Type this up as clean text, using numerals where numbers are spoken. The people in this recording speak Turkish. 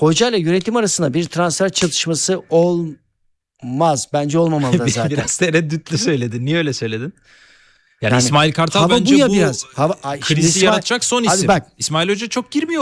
hoca ile yönetim arasında bir transfer çatışması olmaz. Bence olmamalı da zaten. Biraz tereddütlü söyledin. Niye öyle söyledin? Yani Yani İsmail Kartal hava bence bu ya bu biraz. Hava, şimdi krizi İsmail- yaratacak son Abi isim. bak, İsmail Hoca çok girmiyor